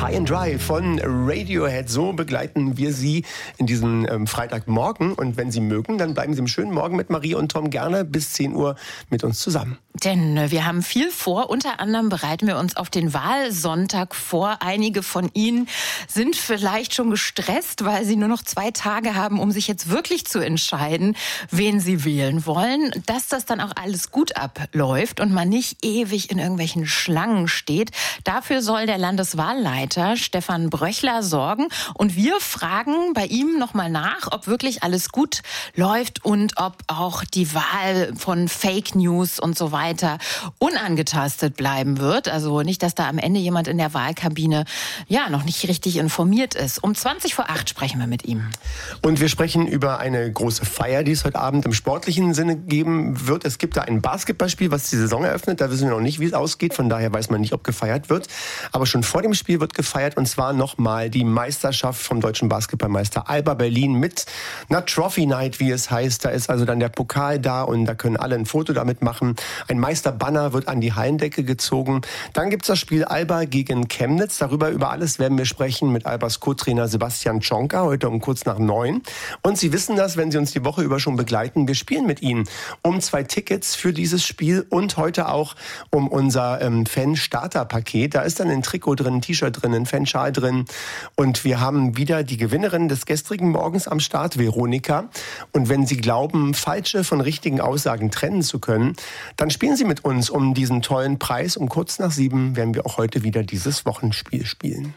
High and Dry von Radiohead. So begleiten wir Sie in diesem Freitagmorgen. Und wenn Sie mögen, dann bleiben Sie im schönen Morgen mit Marie und Tom gerne bis 10 Uhr mit uns zusammen. Denn wir haben viel vor. Unter anderem bereiten wir uns auf den Wahlsonntag vor. Einige von Ihnen sind vielleicht schon gestresst, weil sie nur noch 2 Tage haben, um sich jetzt wirklich zu entscheiden, wen sie wählen wollen. Dass das dann auch alles gut abläuft und man nicht ewig in irgendwelchen Schlangen steht. Dafür soll der Landeswahlleiter Stefan Bröchler sorgen. Und wir fragen bei ihm nochmal nach, ob wirklich alles gut läuft und ob auch die Wahl von Fake News und so weiter unangetastet bleiben wird. Also nicht, dass da am Ende jemand in der Wahlkabine noch nicht richtig informiert ist. Um 7:20 sprechen wir mit ihm. Und wir sprechen über eine große Feier, die es heute Abend im sportlichen Sinne geben wird. Es gibt da ein Basketballspiel, was die Saison eröffnet. Da wissen wir noch nicht, wie es ausgeht. Von daher weiß man nicht, ob gefeiert wird. Aber schon vor dem Spiel wird gefeiert. Und zwar nochmal die Meisterschaft vom deutschen Basketballmeister Alba Berlin mit einer Trophy Night, wie es heißt. Da ist also dann der Pokal da und da können alle ein Foto damit machen. Ein Meisterbanner wird an die Hallendecke gezogen. Dann gibt's das Spiel Alba gegen Chemnitz. Über alles werden wir sprechen mit Albas Co-Trainer Sebastian Tschonka heute um kurz nach 9. Und Sie wissen das, wenn Sie uns die Woche über schon begleiten. Wir spielen mit Ihnen um 2 Tickets für dieses Spiel und heute auch um unser Fan-Starter-Paket. Da ist dann ein Trikot drin, ein T-Shirt drin, ein Fanschal drin. Und wir haben wieder die Gewinnerin des gestrigen Morgens am Start, Veronika. Und wenn Sie glauben, falsche von richtigen Aussagen trennen zu können, dann spielen Sie mit uns um diesen tollen Preis. Um kurz nach 7 werden wir auch heute wieder dieses Wochenspiel spielen.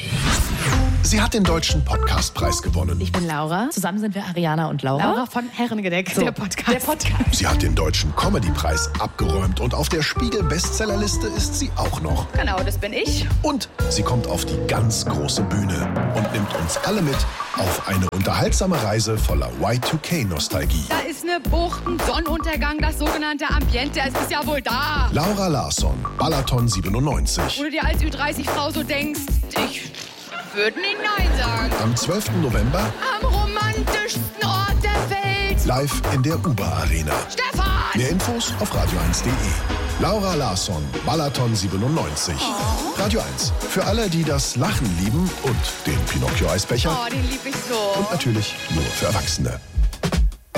Sie hat den Deutschen Podcastpreis gewonnen. Ich bin Laura. Zusammen sind wir Ariana und Laura. Laura von Herrengedeck, So, der Podcast. Sie hat den Deutschen Comedypreis abgeräumt und auf der Spiegel-Bestsellerliste ist sie auch noch. Genau, das bin ich. Und sie kommt auf die ganz große Bühne und nimmt uns alle mit auf eine unterhaltsame Reise voller Y2K-Nostalgie. Da ist eine Bucht, ein Sonnenuntergang, das sogenannte Ambiente. Es ist ja wohl da. Laura Larsson, Balaton 97. Wo du dir als Ü30-Frau so denkst, ich würde nicht Nein sagen. Am 12. November Am romantischsten Ort der Welt. live in der Uber Arena. Stefan! Mehr Infos auf radio1.de. Laura Larsson, Balaton 97. Radio 1. Für alle, die das Lachen lieben und den Pinocchio-Eisbecher. Oh, den lieb ich so. Und natürlich nur für Erwachsene.